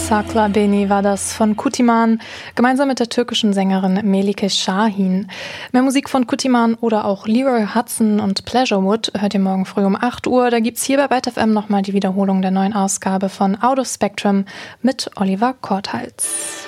Sakla Beni war das von Kutiman, gemeinsam mit der türkischen Sängerin Melike Şahin. Mehr Musik von Kutiman oder auch Leroy Hudson und Pleasurewood hört ihr morgen früh um 8 Uhr. Da gibt's hier bei Byte FM nochmal die Wiederholung der neuen Ausgabe von Out of Spectrum mit Oliver Korthals.